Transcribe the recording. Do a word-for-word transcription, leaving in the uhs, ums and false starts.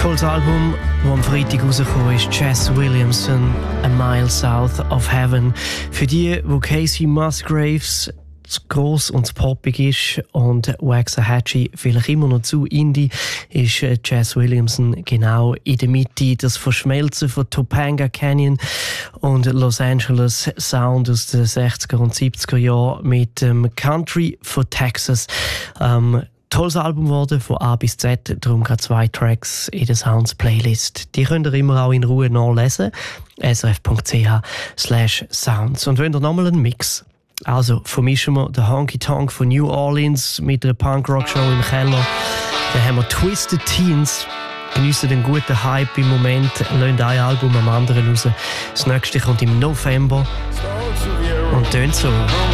Tolles Album, das am Freitag rausgekommen ist, Jess Williamson, A Mile South of Heaven. Für die, wo Casey Musgraves zu gross und zu poppig ist und Waxahachie vielleicht immer noch zu indie, ist Jess Williamson genau in der Mitte. Das Verschmelzen von Topanga Canyon und Los Angeles Sound aus den sechziger und siebziger Jahren mit dem Country von Texas. Ähm, Tolles Album geworden, von A bis Z, darum gerade zwei Tracks in der Sounds-Playlist. Die könnt ihr immer auch in Ruhe nachlesen. s r f punkt c h slash sounds. Und wenn ihr nochmal einen Mix, also vermischen wir den Honky Tonk von New Orleans mit einer Punk-Rock-Show im Keller. Dann haben wir Twisted Teens, geniessen den guten Hype im Moment, lassen ein Album am anderen raus. Das nächste kommt im November und tönt so.